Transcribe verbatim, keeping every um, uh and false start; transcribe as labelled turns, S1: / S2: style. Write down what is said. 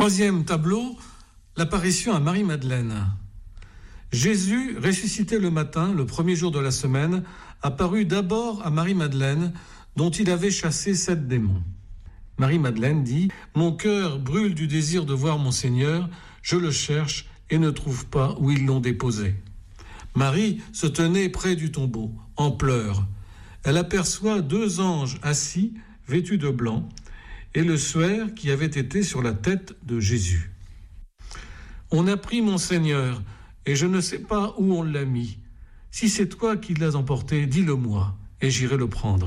S1: Troisième tableau, l'apparition à Marie-Madeleine. Jésus, ressuscité le matin, le premier jour de la semaine, apparut d'abord à Marie-Madeleine, dont il avait chassé sept démons. Marie-Madeleine dit « Mon cœur brûle du désir de voir mon Seigneur, je le cherche et ne trouve pas où ils l'ont déposé. » Marie se tenait près du tombeau, en pleurs. Elle aperçoit deux anges assis, vêtus de blanc, et le suaire qui avait été sur la tête de Jésus. « On a pris mon Seigneur, et je ne sais pas où on l'a mis. Si c'est toi qui l'as emporté, dis-le-moi, et j'irai le prendre. »